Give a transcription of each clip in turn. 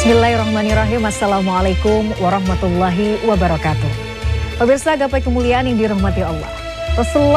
Bismillahirrahmanirrahim. Assalamualaikum warahmatullahi wabarakatuh. Pemirsa gapai kemuliaan yang dirahmati Allah. Rasulullah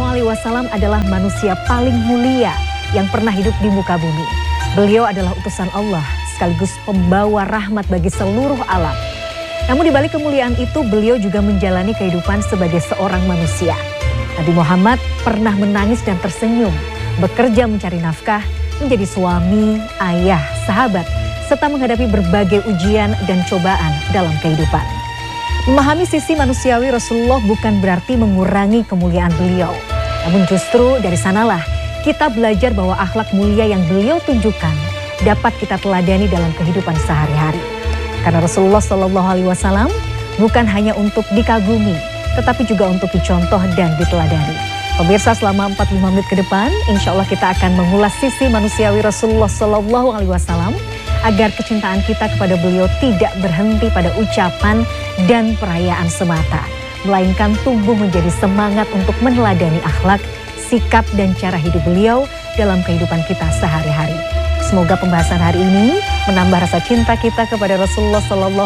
SAW adalah manusia paling mulia yang pernah hidup di muka bumi. Beliau adalah utusan Allah sekaligus pembawa rahmat bagi seluruh alam. Namun di balik kemuliaan itu beliau juga menjalani kehidupan sebagai seorang manusia. Nabi Muhammad pernah menangis dan tersenyum, bekerja mencari nafkah, menjadi suami, ayah, sahabat, serta menghadapi berbagai ujian dan cobaan dalam kehidupan. Memahami sisi manusiawi Rasulullah bukan berarti mengurangi kemuliaan beliau. Namun justru dari sanalah kita belajar bahwa akhlak mulia yang beliau tunjukkan dapat kita teladani dalam kehidupan sehari-hari. Karena Rasulullah SAW bukan hanya untuk dikagumi, tetapi juga untuk dicontoh dan diteladani. Pemirsa, selama 45 menit ke depan, insya Allah kita akan mengulas sisi manusiawi Rasulullah SAW agar kecintaan kita kepada beliau tidak berhenti pada ucapan dan perayaan semata, melainkan tumbuh menjadi semangat untuk meneladani akhlak, sikap dan cara hidup beliau dalam kehidupan kita sehari-hari. Semoga pembahasan hari ini menambah rasa cinta kita kepada Rasulullah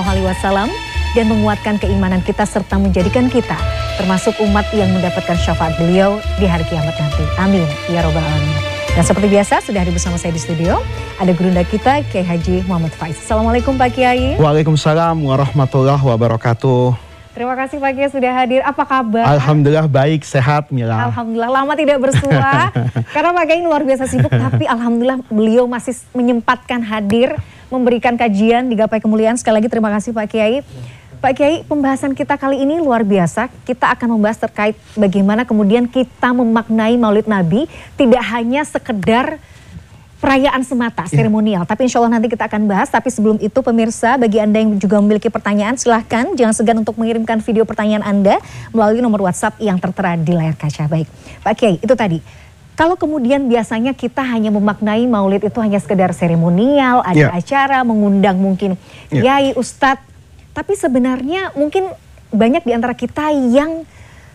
SAW dan menguatkan keimanan kita serta menjadikan kita termasuk umat yang mendapatkan syafaat beliau di hari kiamat nanti. Amin ya robbal alamin. Dan seperti biasa sudah hadir bersama saya di studio ada gurunda kita Kiai Haji Muhammad Faiz. Assalamualaikum Pak Kiai. Waalaikumsalam warahmatullahi wabarakatuh. Terima kasih Pak Kiai sudah hadir. Apa kabar? Alhamdulillah baik, sehat Mila. Alhamdulillah, lama tidak bersua. Karena Pak Kiai luar biasa sibuk, tapi alhamdulillah beliau masih menyempatkan hadir memberikan kajian di Gapai Kemuliaan. Sekali lagi terima kasih Pak Kiai. Pak Kiai, pembahasan kita kali ini luar biasa. Kita akan membahas terkait bagaimana kemudian kita memaknai Maulid Nabi tidak hanya sekedar perayaan semata, seremonial. Tapi insya Allah nanti kita akan bahas. Tapi sebelum itu pemirsa, bagi Anda yang juga memiliki pertanyaan, silahkan jangan segan untuk mengirimkan video pertanyaan Anda melalui nomor WhatsApp yang tertera di layar kaca. Baik, Pak Kiai, itu tadi. Kalau kemudian biasanya kita hanya memaknai Maulid itu hanya sekedar seremonial, ada acara, mengundang mungkin kiai, ustadz. Tapi sebenarnya mungkin banyak di antara kita yang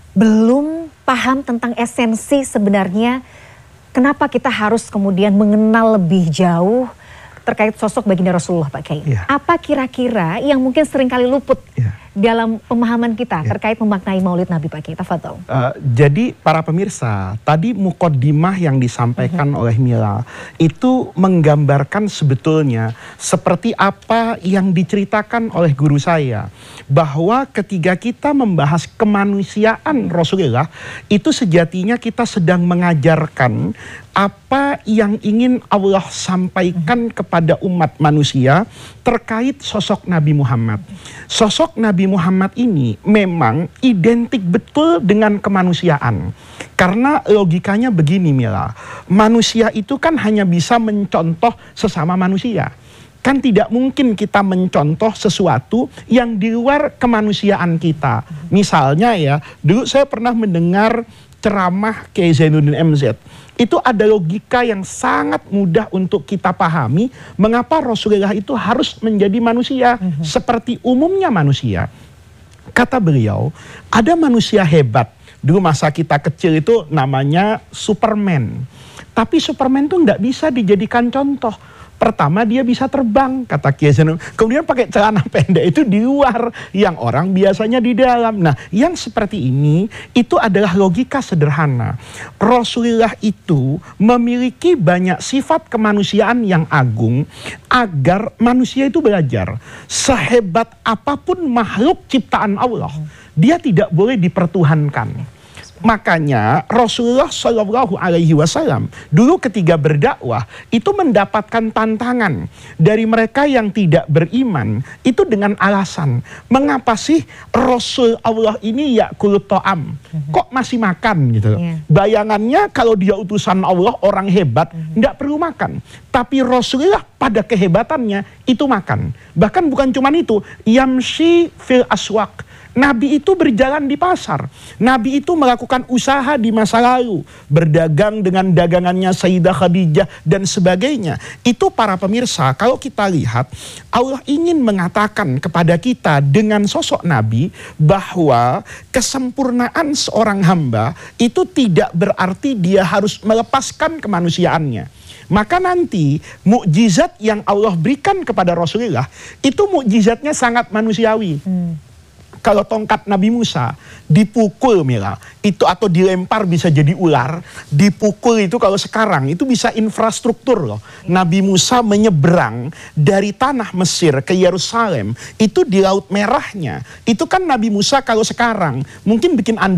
belum paham tentang esensi sebenarnya kenapa kita harus kemudian mengenal lebih jauh terkait sosok baginda Rasulullah Pak Kiai. Apa kira-kira yang mungkin seringkali luput dalam pemahaman kita terkait memaknai Maulid Nabi Pak Kiai? Tafadhol. Jadi para pemirsa, tadi muqaddimah yang disampaikan oleh Mila itu menggambarkan sebetulnya seperti apa yang diceritakan oleh guru saya. Bahwa ketika kita membahas kemanusiaan Rasulullah, itu sejatinya kita sedang mengajarkan apa yang ingin Allah sampaikan kepada umat manusia terkait sosok Nabi Muhammad. Sosok Nabi Muhammad ini memang identik betul dengan kemanusiaan. Karena logikanya begini Mila, manusia itu kan hanya bisa mencontoh sesama manusia. Kan tidak mungkin kita mencontoh sesuatu yang di luar kemanusiaan kita. Misalnya ya, dulu saya pernah mendengar ceramah Kiai Zainuddin MZ. Itu ada logika yang sangat mudah untuk kita pahami mengapa Rasulullah itu harus menjadi manusia seperti umumnya manusia. Kata beliau, ada manusia hebat. Dulu masa kita kecil itu namanya Superman. Tapi Superman itu tidak bisa dijadikan contoh. Pertama dia bisa terbang, kata Kiai Zainul. Kemudian pakai celana pendek itu di luar, yang orang biasanya di dalam. Nah, yang seperti ini itu adalah logika sederhana. Rasulullah itu memiliki banyak sifat kemanusiaan yang agung agar manusia itu belajar. Sehebat apapun makhluk ciptaan Allah, dia tidak boleh dipertuhankan. Makanya Rasulullah SAW dulu ketika berdakwah itu mendapatkan tantangan dari mereka yang tidak beriman itu dengan alasan, mengapa sih Rasul Allah ini ya'kul ta'am, kok masih makan gitu. Bayangannya kalau dia utusan Allah, orang hebat, tidak perlu makan. Tapi Rasulullah pada kehebatannya itu makan. Bahkan bukan cuma itu, yamshi fil aswaq. Nabi itu berjalan di pasar. Nabi itu melakukan usaha di masa lalu. Berdagang dengan dagangannya Sayyidah Khadijah dan sebagainya. Itu para pemirsa, kalau kita lihat, Allah ingin mengatakan kepada kita dengan sosok Nabi bahwa kesempurnaan seorang hamba itu tidak berarti dia harus melepaskan kemanusiaannya. Maka nanti mukjizat yang Allah berikan kepada Rasulullah itu mukjizatnya sangat manusiawi. Kalau tongkat Nabi Musa dipukul Mila, itu atau dilempar bisa jadi ular, dipukul itu kalau sekarang itu bisa infrastruktur loh. Nabi Musa menyeberang dari tanah Mesir ke Yerusalem, itu di Laut Merahnya. Itu kan Nabi Musa kalau sekarang mungkin bikin Anda